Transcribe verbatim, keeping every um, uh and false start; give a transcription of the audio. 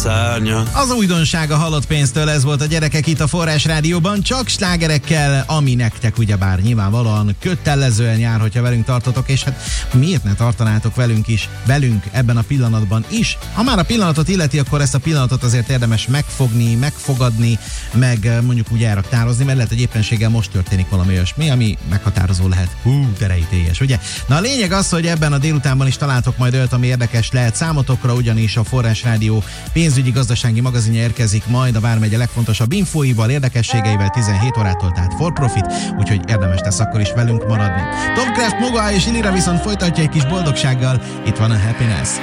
Szárnya. Az újdonság a halott pénztől, ez volt a Gyerekek itt a Forrás Rádióban, csak slágerekkel, ami nektek ugyebár nyilvánvalóan kötelezően jár, hogyha velünk tartotok, és hát miért ne tartanátok velünk is, velünk ebben a pillanatban is. Ha már a pillanatot illeti, akkor ezt a pillanatot azért érdemes megfogni, megfogadni, meg mondjuk úgy elraktározni, mert lehet, hogy éppenséggel most történik valami olyasmi, ami meghatározó lehet. Hú, terejtélyes, ugye? Na a lényeg az, hogy ebben a délutánban is találtok majd olyat, ami érdekes lehet számotokra, ugyanis a Forrás Rádió pénzügyi gazdasági magazinja érkezik majd a vármegye legfontosabb infóival, érdekességeivel tizenhét órától, tehát for profit, úgyhogy érdemes lesz akkor is velünk maradni. Tom Craft, Moga és Ilira viszont folytatja egy kis boldogsággal, itt van a Happiness.